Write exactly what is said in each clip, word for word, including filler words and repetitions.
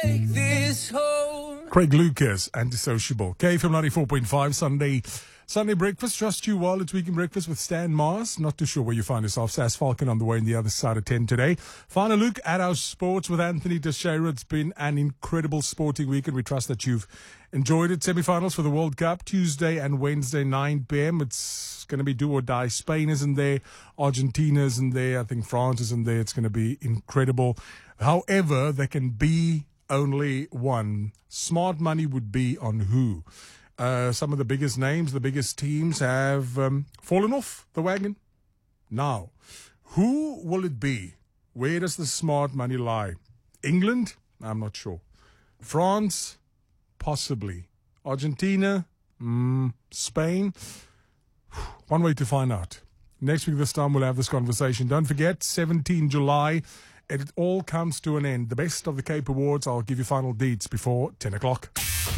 Take this home. Craig Lucas, Antisociable. K F M ninety-four point five, Sunday Sunday breakfast. Trust you well. It's Weekend Breakfast with Stan Mars. Not too sure where you find yourself. Sass Falcon on the way on the other side of ten today. Final look at our sports with Anthony Teixeira. It's been an incredible sporting weekend. We trust that you've enjoyed it. Semi-finals for the World Cup, Tuesday and Wednesday, nine p.m. It's going to be do or die. Spain isn't there. Argentina isn't there. I think France isn't there. It's going to be incredible. However, there can be only one. Smart money would be on who? Uh, some of the biggest names, the biggest teams have um, fallen off the wagon. Now, who will it be? Where does the smart money lie? England? I'm not sure. France? Possibly. Argentina? Mm, Spain? One way to find out. Next week this time we'll have this conversation. Don't forget, seventeenth July, it all comes to an end. The Best of the Cape Awards. I'll give you final deets before ten o'clock.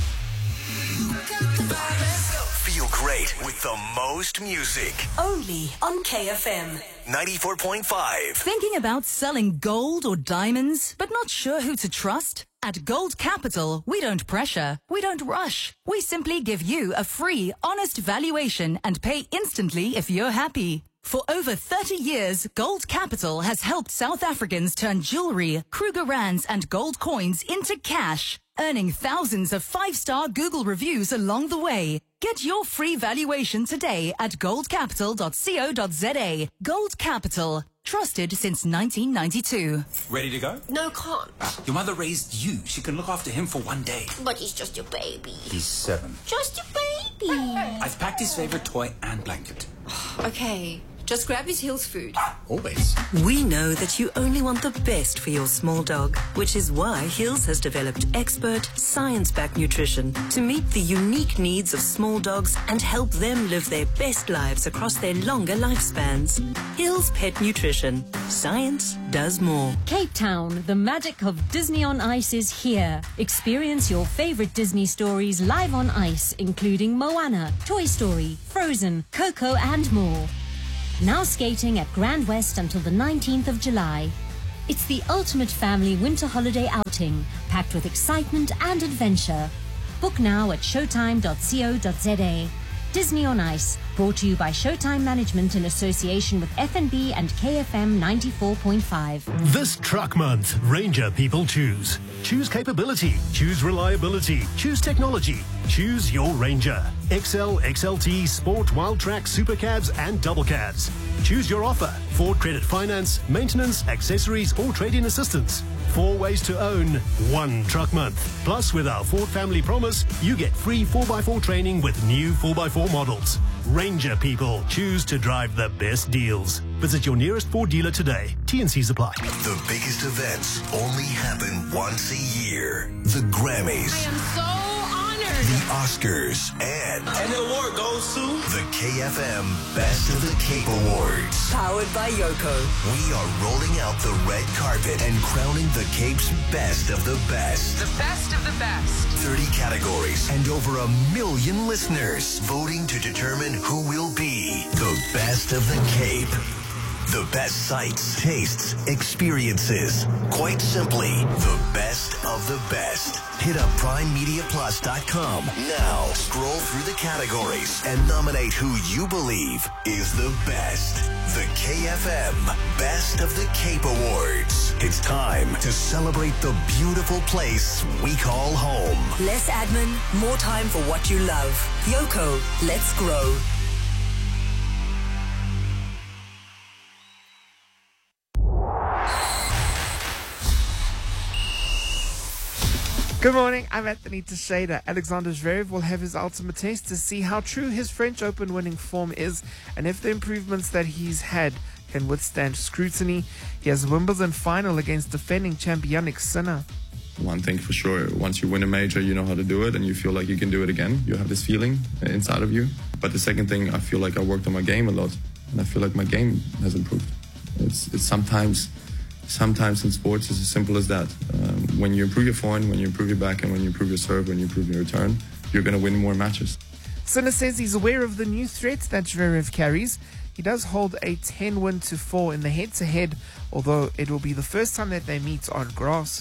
Feel great with the most music. Only on K F M ninety-four point five. Thinking about selling gold or diamonds, but not sure who to trust? At Gold Capital, we don't pressure, we don't rush. We simply give you a free, honest valuation and pay instantly if you're happy. For over thirty years, Gold Capital has helped South Africans turn jewelry, Kruger Rands and gold coins into cash, earning thousands of five-star Google reviews along the way. Get your free valuation today at gold capital dot co dot za. Gold Capital, trusted since nineteen ninety-two. Ready to go? No, can't. Your mother raised you. She can look after him for one day. But he's just a baby. He's seven. Just a baby. I've packed his favorite toy and blanket. Okay, just grab his Hills food. Always. We know that you only want the best for your small dog, which is why Hills has developed expert, science-backed nutrition to meet the unique needs of small dogs and help them live their best lives across their longer lifespans. Hills Pet Nutrition. Science does more. Cape Town, the magic of Disney on Ice is here. Experience your favorite Disney stories live on ice, including Moana, Toy Story, Frozen, Coco, and more. Now skating at Grand West until the nineteenth of July. It's the ultimate family winter holiday outing, packed with excitement and adventure. Book now at showtime dot co dot za. Disney on Ice, brought to you by Showtime Management in association with F N B and K F M ninety-four point five. This truck month, Ranger people choose. Choose capability, choose reliability, choose technology, choose your Ranger. X L, X L T, Sport, Wild Track, Super Cabs and Double Cabs. Choose your offer. Ford Credit Finance, maintenance, accessories or trade-in assistance. Four ways to own one truck month. Plus, with our Ford Family Promise, you get free four by four training with new four by four models. Ranger people choose to drive the best deals. Visit your nearest Ford dealer today. T and C's apply. The biggest events only happen once a year. The Grammys. I am so honored. The Oscars. And, And the award goes to the K F M Best of the Cape Awards. Powered by Yoko. We are rolling out the red carpet and crowning the Cape's best of the best. the best of the best. thirty categories and over a million listeners voting to determine who will be the best of the Cape. The best sights, tastes, experiences. Quite simply, the best of the best. Hit up prime media plus dot com now. Scroll through the categories and nominate who you believe is the best. The K F M Best of the Cape Awards. It's time to celebrate the beautiful place we call home. Less admin, more time for what you love. Yoko, let's grow. Good morning, I'm Anthony Teixeira. Alexander Zverev will have his ultimate test to see how true his French Open winning form is and if the improvements that he's had can withstand scrutiny. He has a Wimbledon final against defending champ Yannick Sinner. One thing for sure, once you win a major, you know how to do it and you feel like you can do it again. You have this feeling inside of you. But the second thing, I feel like I worked on my game a lot and I feel like my game has improved. It's, it's sometimes... Sometimes in sports, it's as simple as that. Um, when you improve your forehand, when you improve your backhand, when you improve your serve, when you improve your return, you're going to win more matches. Sinner says he's aware of the new threats that Zverev carries. He does hold a ten win to four in the head-to-head, although it will be the first time that they meet on grass.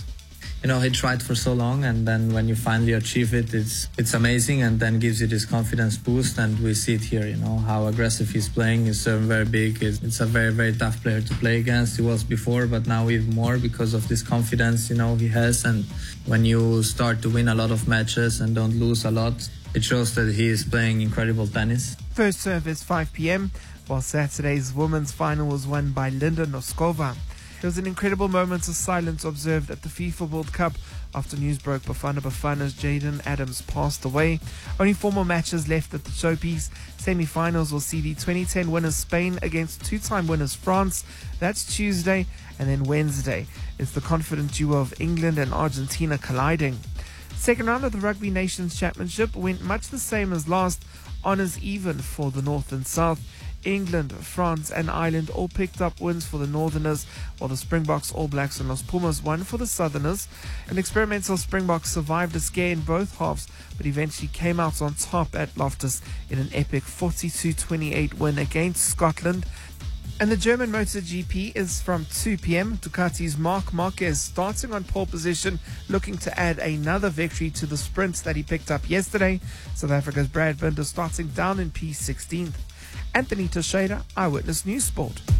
you know, he tried for so long, and then when you finally achieve it, it's it's amazing, and then gives you this confidence boost. And we see it here, you know, how aggressive he's playing. He's serving very big. It's, it's a very, very tough player to play against. He was before, but now even more because of this confidence, you know, he has. And when you start to win a lot of matches and don't lose a lot, it shows that he is playing incredible tennis. First serve is five p.m., while Saturday's women's final was won by Linda Noskova. There was an incredible moment of silence observed at the FIFA World Cup after news broke Bafana Bafana's Jaden Adams passed away. Only four more matches left at the showpiece. Semi-finals will see the twenty ten winners Spain against two-time winners France. That's Tuesday, and then Wednesday is the confident duo of England and Argentina colliding. Second round of the Rugby Nations Championship went much the same as last. Honours even for the North and South. England, France and Ireland all picked up wins for the Northerners, while the Springboks, All Blacks and Los Pumas won for the Southerners. An experimental Springboks survived a scare in both halves, but eventually came out on top at Loftus in an epic forty-two twenty-eight win against Scotland. And the German MotoGP is from two p.m. Ducati's Marc Marquez starting on pole position, looking to add another victory to the sprints that he picked up yesterday. South Africa's Brad Binder starting down in P sixteenth. Anthony Teixeira, Eyewitness News Sport.